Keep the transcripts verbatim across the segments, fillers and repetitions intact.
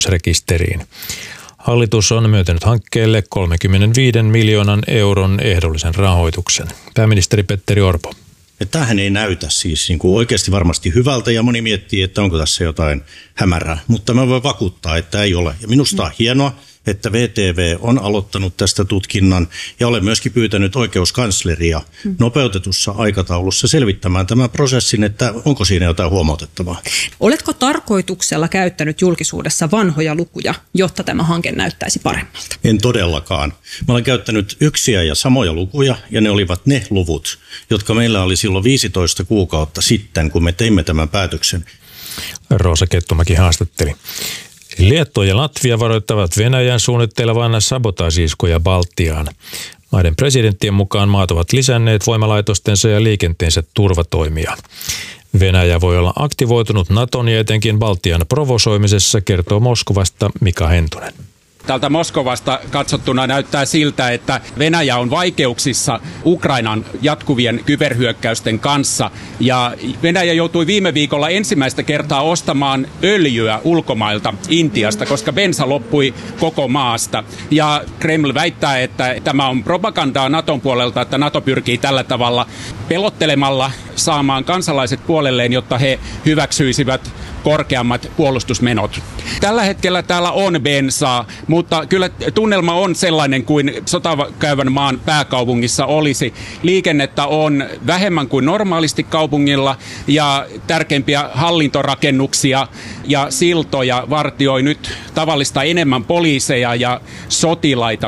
rekisteriin. Hallitus on myöntänyt hankkeelle kolmekymmentäviisi miljoonan euron ehdollisen rahoituksen. Pääministeri Petteri Orpo. Tämähän ei näytä siis niin kuin oikeasti varmasti hyvältä ja moni miettii, että onko tässä jotain hämärää, mutta mä voin vakuuttaa, että ei ole. Ja minusta on hienoa, että V T V on aloittanut tästä tutkinnan ja olen myöskin pyytänyt oikeuskansleria nopeutetussa aikataulussa selvittämään tämän prosessin, että onko siinä jotain huomautettavaa. Oletko tarkoituksella käyttänyt julkisuudessa vanhoja lukuja, jotta tämä hanke näyttäisi paremmalta? En todellakaan. Mä olen käyttänyt yksiä ja samoja lukuja ja ne olivat ne luvut, jotka meillä oli silloin viisitoista kuukautta sitten, kun me teimme tämän päätöksen. Roosa Kettumäki haastatteli. Liettua ja Latvia varoittavat Venäjän suunnittelevan sabotaasi-iskuja Baltiaan. Maiden presidenttien mukaan maat ovat lisänneet voimalaitostensa ja liikenteensä turvatoimia. Venäjä voi olla aktivoitunut Naton ja etenkin Baltian provosoimisessa, kertoo Moskovasta Mika Hentunen. Täältä Moskovasta katsottuna näyttää siltä, että Venäjä on vaikeuksissa Ukrainan jatkuvien kyberhyökkäysten kanssa. Ja Venäjä joutui viime viikolla ensimmäistä kertaa ostamaan öljyä ulkomailta Intiasta, koska bensa loppui koko maasta. Ja Kreml väittää, että tämä on propagandaa Naton puolelta, että Nato pyrkii tällä tavalla pelottelemalla saamaan kansalaiset puolelleen, jotta he hyväksyisivät korkeammat puolustusmenot. Tällä hetkellä täällä on bensaa, mutta kyllä tunnelma on sellainen kuin sotakäyvän maan pääkaupungissa olisi. Liikennettä on vähemmän kuin normaalisti kaupungilla ja tärkeimpiä hallintorakennuksia ja siltoja vartioi nyt tavallista enemmän poliiseja ja sotilaita.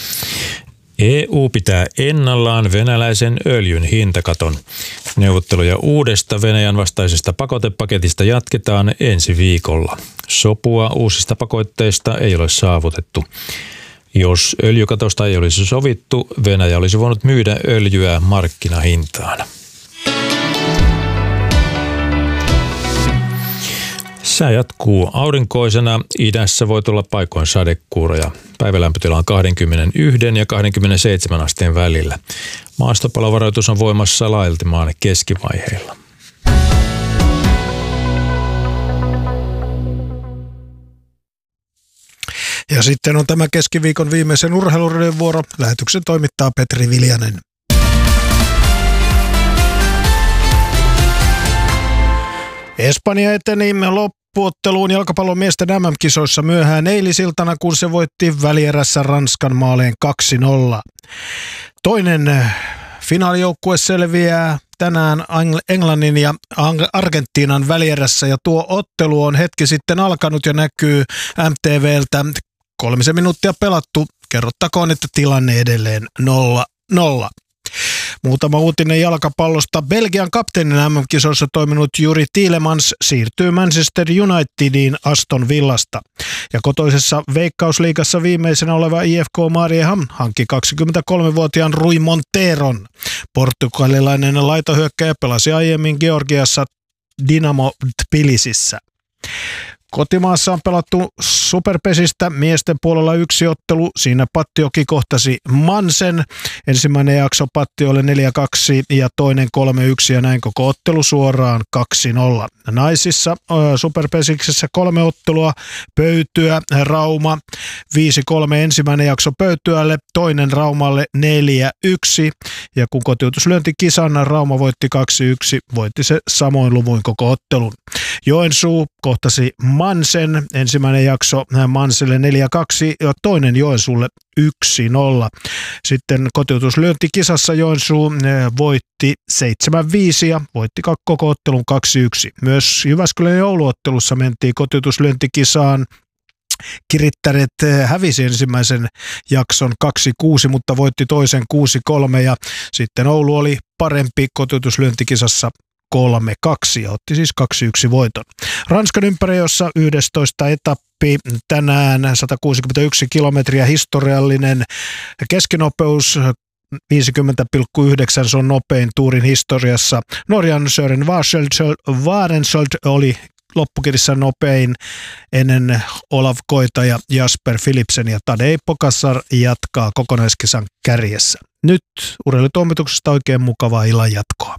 E U pitää ennallaan venäläisen öljyn hintakaton. Neuvotteluja uudesta Venäjän vastaisesta pakotepaketista jatketaan ensi viikolla. Sopua uusista pakotteista ei ole saavutettu. Jos öljykatosta ei olisi sovittu, Venäjä olisi voinut myydä öljyä markkinahintaan. Sää jatkuu aurinkoisena. Idässä voi tulla paikoin sadekuuroja. Päivälämpötila on kaksikymmentäyksi ja kaksikymmentäseitsemän asteen välillä. Maastopalovaroitus on voimassa laajalti maan keskivaiheilla. Ja sitten on tämä keskiviikon viimeisen urheilurien vuoro. Lähetyksen toimittaa Petri Viljanen. Espanja eteni loppuotteluun jalkapallon miesten M M-kisoissa myöhään eilisiltana, kun se voitti välierässä Ranskan maaleen kaksi nolla. Toinen finaalijoukkue selviää tänään Englannin ja Argentiinan välierässä, ja tuo ottelu on hetki sitten alkanut ja näkyy M T V:ltä. Kolmisen minuuttia pelattu. Kerrottakoon, että tilanne edelleen nolla nolla. Muutama uutinen jalkapallosta. Belgian kapteenin M M-kisoissa toiminut Juri Tielemans siirtyy Manchester Unitediin Aston Villasta. Ja kotoisessa Veikkausliigassa viimeisenä oleva I F K Mariehamn hankki kaksikymmentäkolmevuotiaan Rui Monteron. Portugalilainen laitahyökkäjä pelasi aiemmin Georgiassa Dynamo Tbilisissä. Kotimaassa on pelattu Superpesistä miesten puolella yksi ottelu. Siinä Pattioki kohtasi Mansen. Ensimmäinen jakso Pattiolle neljä kaksi ja toinen kolme yksi ja näin koko ottelu suoraan kaksi nolla. Naisissa Superpesiksessä kolme ottelua. Pöytyä, Rauma viisi kolme ensimmäinen jakso Pöytyälle, toinen Raumalle neljä yksi. Ja kun kotiutuslyöntikisan Rauma voitti kaksi yksi, voitti se samoin luvuin koko ottelun. Joensuu kohtasi Mansen, ensimmäinen jakso Manselle neljä kaksi ja toinen Joensuulle yksi nolla. Sitten kotiutuslyöntikisassa Joensuu voitti seitsemän viisi ja voitti koko ottelun kaksi yksi. Myös Jyväskylän jouluottelussa mentiin kotiutuslyöntikisaan. Kirittäret hävisi ensimmäisen jakson kaksi kuusi, mutta voitti toisen kuusi kolme ja sitten Oulu oli parempi kotiutuslyöntikisassa kolme kaksi ja otti siis kaksi yksi voiton. Ranskan ympäriössä yhdestoista etappi tänään sata kuusikymmentäyksi kilometriä, historiallinen keskinopeus viisikymmentä pilkku yhdeksän, se on nopein tuurin historiassa. Norjan Søren Varensold oli loppukirjassa nopein ennen Olav Koita ja Jasper Philipsen, ja Tadej Pogačar jatkaa kokonaiskisan kärjessä. Nyt urheilutoimituksesta oikein mukavaa illan jatkoa.